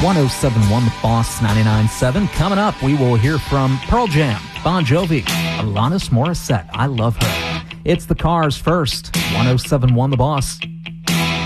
107.1 The Boss 99.7. Coming up, we will hear from Pearl Jam, Bon Jovi, Alanis Morissette. I love her. It's the Cars first. 107.1 The Boss.